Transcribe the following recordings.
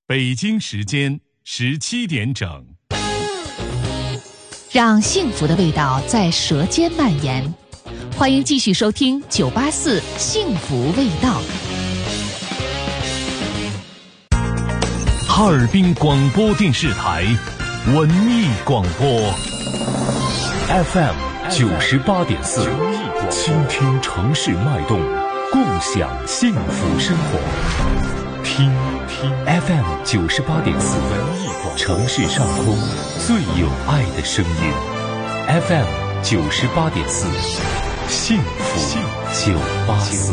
北京时间17点整， 让幸福的味道在舌尖蔓延。欢迎继续收听984幸福味道。 哈尔滨广播电视台文艺广播 FM 98.4，倾听城市脉动，共享幸福生活。听 FM 98.4，城市上空最有爱的声音。FM 98.4，幸福984。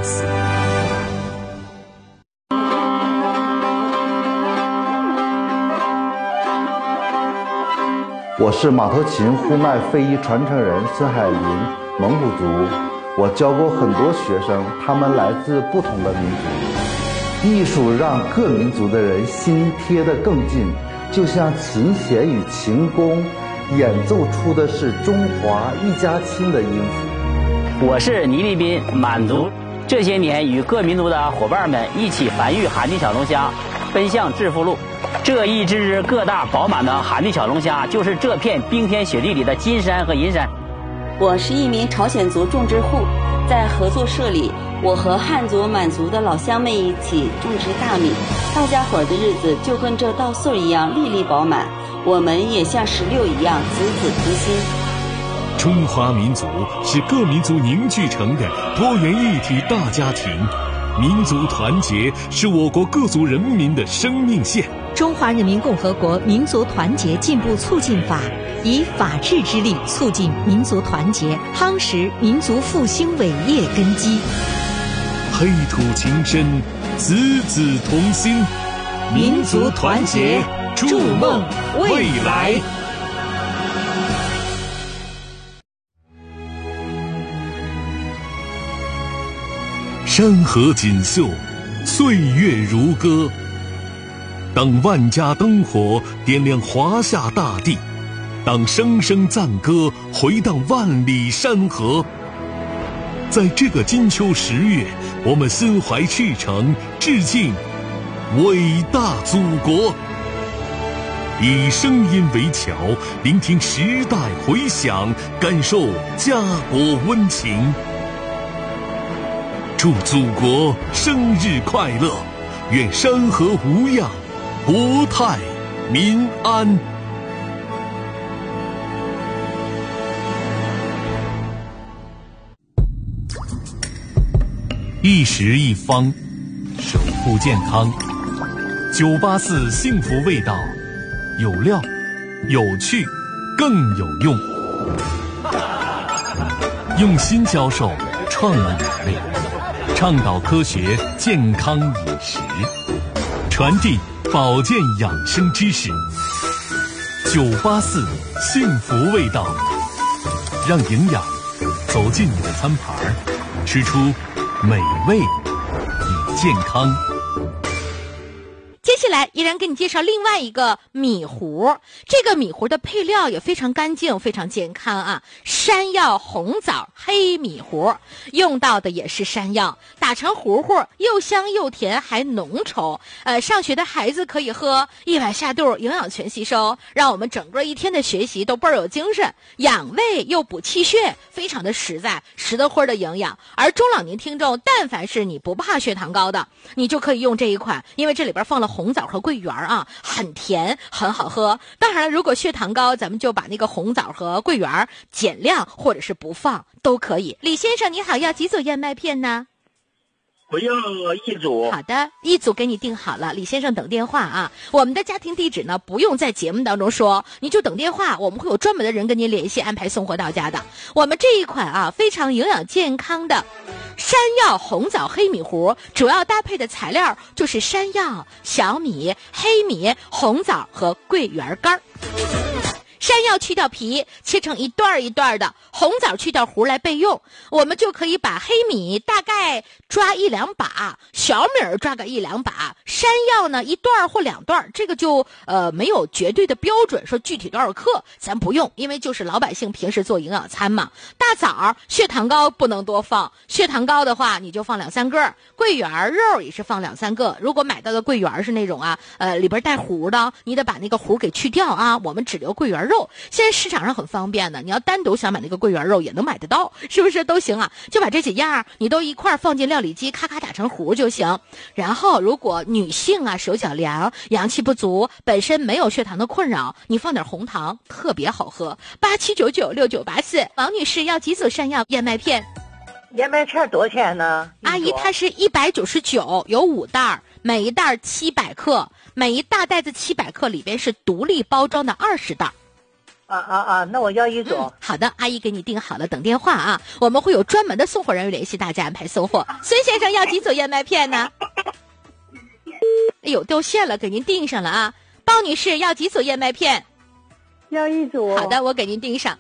我是马头琴呼麦非遗传承人孙海林，蒙古族。我教过很多学生，他们来自不同的民族。艺术让各民族的人心贴得更近，就像琴弦与琴弓演奏出的是中华一家亲的音符。 我是倪立斌，满族。这些年与各民族的伙伴们一起繁育寒地小龙虾，奔向致富路。这一只只个大饱满的寒地小龙虾，就是这片冰天雪地里的金山和银山。 我是一名朝鲜族种植户，在合作社里，我和汉族、满族的老乡们一起种植大米，大家伙的日子就跟这稻穗一样粒粒饱满，我们也像石榴一样子子贴心。 中华民族是各民族凝聚成的多元一体大家庭，民族团结是我国各族人民的生命线。 中华人民共和国民族团结进步促进法以法治之力促进民族团结，夯实民族复兴伟业根基。 黑土情深，子子同心， 民族团结，筑梦未来。 山河锦绣，岁月如歌。当万家灯火点亮华夏大地，当声声赞歌回荡万里山河，在这个金秋10月，我们心怀赤诚，致敬伟大祖国。以声音为桥，聆听时代回响，感受家国温情。祝祖国生日快乐，愿山河无恙，国泰民安。一食一方，守护健康。984幸福味道，有料、有趣、更有用。用心教授创意美味，倡导科学健康饮食，传递保健养生知识。984幸福味道，让营养走进你的餐盘，吃出美味与健康。 接下来依然给你介绍另外一个米糊，这个米糊的配料也非常干净，非常健康啊。山药红枣黑米糊，用到的也是山药，打成糊糊，又香又甜，还浓稠。上学的孩子可以喝，一碗下肚，营养全吸收，让我们整个一天的学习都倍儿有精神，养胃又补气血，非常的实在，实得灰的营养。而中老年听众，但凡是你不怕血糖高的，你就可以用这一款，因为这里边放了红枣和桂圆啊，很甜，很好喝。当然了，如果血糖高，咱们就把那个红枣和桂圆减量或者是不放都可以。李先生你好，要几组燕麦片呢？ 我要1组。 好的，1组给你订好了，李先生等电话啊。我们的家庭地址呢，不用在节目当中说，你就等电话，我们会有专门的人跟您联系，安排送货到家的。我们这一款啊，非常营养健康的山药红枣黑米糊，主要搭配的材料就是山药、小米、黑米、红枣和桂圆干。 山药去掉皮，切成一段一段的；红枣去掉核来备用。我们就可以把黑米大概抓1、2把，小米抓个1、2把，山药呢1段或2段，这个就没有绝对的标准说具体多少克，咱不用，因为就是老百姓平时做营养餐嘛。大枣、血糖膏不能多放，血糖膏的话你就放2、3个，桂圆肉也是放2、3个。如果买到的桂圆是那种里边带核的，你得把那个核给去掉啊，我们只留桂圆肉。现在市场上很方便的，你要单独想买那个桂圆肉也能买得到，是不是都行啊？就把这几样你都一块放进料理机，咔咔打成糊就行。然后如果女性手脚凉，阳气不足，本身没有血糖的困扰，你放点红糖特别好喝。87996984，王女士要几组山药燕麦片？ 燕麦片多少钱呢？ 阿姨，它是199，有5袋，每一袋700克，每一大袋子700克里边是独立包装的20袋。 那我要1组。 好的，阿姨给你订好了，等电话啊，我们会有专门的送货人员联系大家安排送货。孙先生要几组燕麦片呢？哎呦，掉线了，给您订上了啊。包女士要几组燕麦片？ 要1组。 好的，我给您订上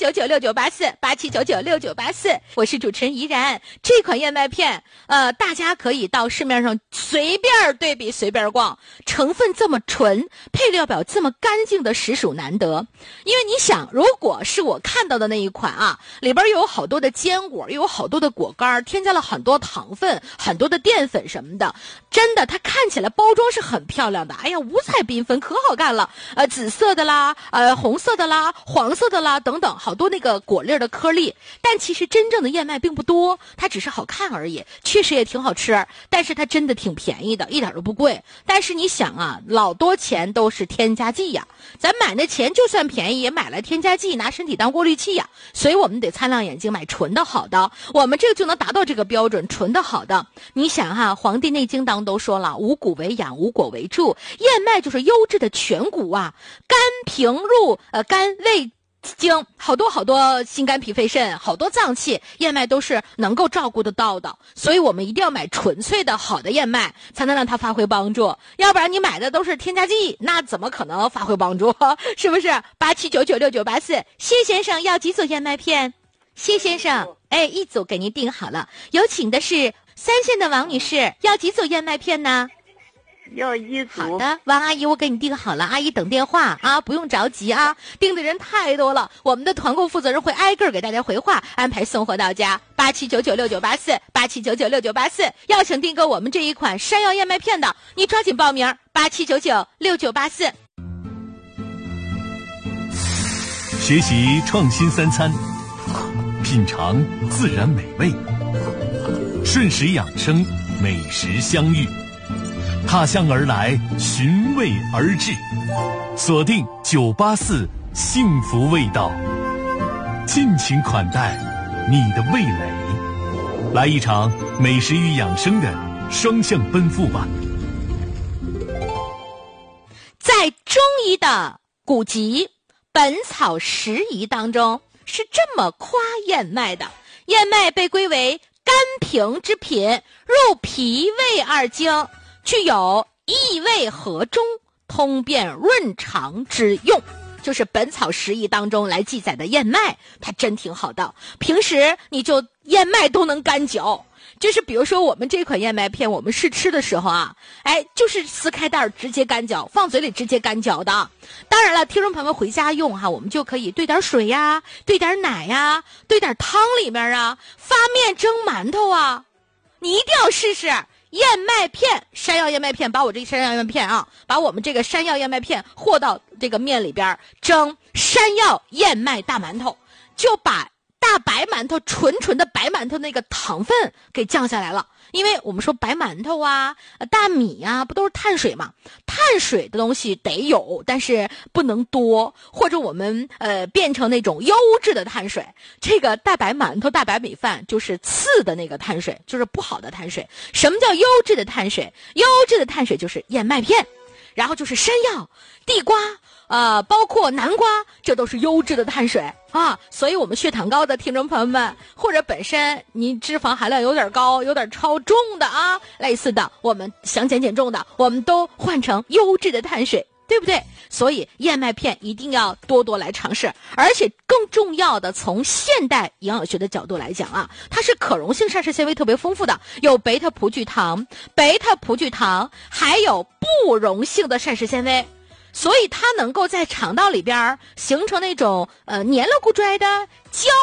87996984，87996984。我是主持人怡然。这款燕麦片，大家可以到市面上随便对比随便逛，成分这么纯，配料表这么干净的实属难得。因为你想，如果是我看到的那一款啊，里边又有好多的坚果，又有好多的果干，添加了很多糖分、很多的淀粉什么的，真的它看起来包装是很漂亮的，哎呀，五彩缤纷，可好看了。紫色的啦，红色的啦，黄色的啦，等等，好多那个果粒的颗粒。但其实真正的燕麦并不多，它只是好看而已，确实也挺好吃，但是它真的挺便宜的，一点都不贵。但是你想啊，老多钱都是添加剂呀，咱买那钱就算便宜，也买了添加剂，拿身体当过滤器呀。所以我们得擦亮眼睛买纯的好的，我们这个就能达到这个标准，纯的好的。你想哈，《黄帝内经》当中都说了，五谷为养，五果为助，燕麦就是优质的全谷啊，肝平入肝胃经，好多心肝脾肺肾，好多脏器，燕麦都是能够照顾得到的。所以我们一定要买纯粹的好的燕麦，才能让它发挥帮助，要不然你买的都是添加剂，那怎么可能发挥帮助？是不是？87996984，谢先生要几组燕麦片？谢先生，1组给您订好了。有请的是3线的王女士，要几组燕麦片呢？ 要1组。 好的，王阿姨，我给你订好了，阿姨等电话啊，不用着急啊，订的人太多了，我们的团购负责人会挨个给大家回话，安排送货到家。87996984，87996984，要想订购我们这一款山药燕麦片的，你抓紧报名，87996984。 学习创新3餐，品尝自然美味，顺时养生，美食相遇。踏香而来，寻味而至，锁定984幸福味道，尽情款待你的味蕾，来一场美食与养生的双向奔赴吧。 在中医的古籍《本草拾遗》当中是这么夸燕麦的：燕麦被归为甘平之品，入脾胃2经，具有益胃和中、通便润肠之用。就是《本草拾遗》当中来记载的燕麦，它真挺好的。平时你就燕麦都能干嚼，就是比如说我们这款燕麦片，我们试吃的时候啊，就是撕开袋直接干嚼，放嘴里直接干嚼的。当然了，听众朋友们回家用哈，我们就可以兑点水呀，兑点奶呀，兑点汤里面啊，发面蒸馒头啊，你一定要试试。燕麦片，山药燕麦片，把我这山药燕麦片啊，把我们这个山药燕麦片和到这个面里边蒸山药燕麦大馒头，就把大白馒头纯的白馒头那个糖分给降下来了。因为我们说白馒头啊、大米啊，不都是碳水嘛？碳水的东西得有，但是不能多，或者我们变成那种优质的碳水。这个大白馒头、大白米饭就是次的那个碳水，就是不好的碳水。什么叫优质的碳水？优质的碳水就是燕麦片，然后就是山药、地瓜。包括南瓜，这都是优质的碳水啊，所以我们血糖高的听众朋友们，或者本身您脂肪含量有点高、有点超重的啊，类似的，我们想减重的，我们都换成优质的碳水。 对不对？所以燕麦片一定要多多来尝试，而且更重要的，从现代营养学的角度来讲啊，它是可溶性膳食纤维特别丰富的，有贝塔葡聚糖，还有不溶性的膳食纤维，所以它能够在肠道里边形成那种黏了咕拽的胶